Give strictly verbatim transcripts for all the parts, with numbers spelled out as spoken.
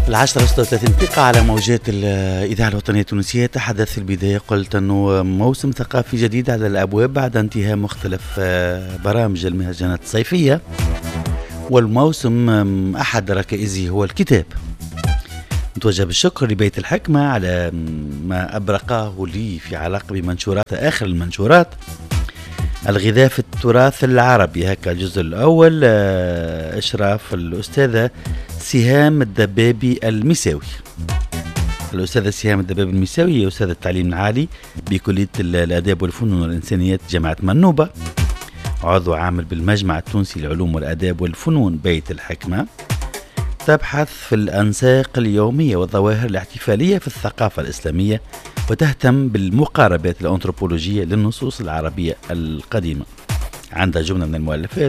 العشرة ستة وثلاثين دقيقة على موجات الإذاعة الوطنية التونسية. تحدث في البداية قلت أنه موسم ثقافي جديد على الأبواب بعد انتهاء مختلف برامج المهرجانات الصيفية، والموسم أحد ركائزه هو الكتاب. نتوجه بالشكر لبيت الحكمة على ما أبرقاه لي في علاقة بمنشورات آخر المنشورات الغذاء في التراث العربي. هكا الجزء الأول إشراف الأستاذة سهام الدبابي المساوي. الأستاذة سهام الدبابي المساوي هي أستاذة التعليم العالي بكلية الآداب والفنون والإنسانيات جامعة منوبة، عضو عامل بالمجمع التونسي للعلوم والآداب والفنون بيت الحكمة. تبحث في الأنساق اليومية والظواهر الاحتفالية في الثقافة الإسلامية، وتهتم بالمقاربات الأنثروبولوجية للنصوص العربية القديمة. عندها جملة من المؤلفات: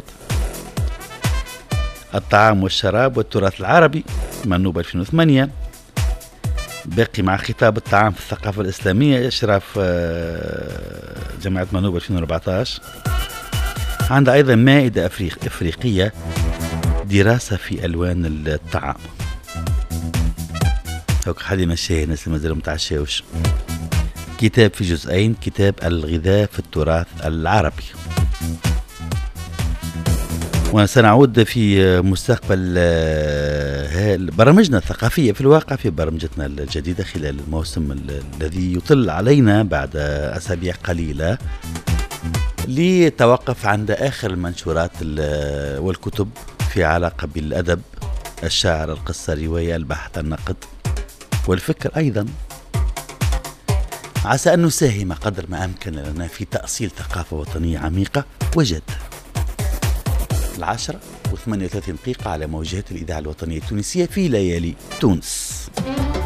الطعام والشراب والتراث العربي منوبة ألفين وثمانية، باقي مع خطاب الطعام في الثقافة الإسلامية إشراف جامعة منوبة ألفين وأربعة عشر. عندها أيضا مائدة أفريق إفريقية دراسة في ألوان الطعام. هوك حد يمشي الناس اللي مازالوا متعشاوش. كتاب في جزئين، كتاب الغذاء في التراث العربي. وسنعود في مستقبل برامجنا الثقافية في الواقع في برامجتنا الجديدة خلال الموسم الذي يطل علينا بعد أسابيع قليلة، لتوقف عند آخر المنشورات والكتب في علاقة بالأدب، الشعر، القصة، الرواية، البحث، النقد والفكر أيضا، عسى أن نساهم قدر ما أمكن لنا في تأصيل ثقافة وطنية عميقة وجد. العشرة وثمانية وثلاثين دقيقة على موجات الإذاعة الوطنية التونسية في ليالي تونس.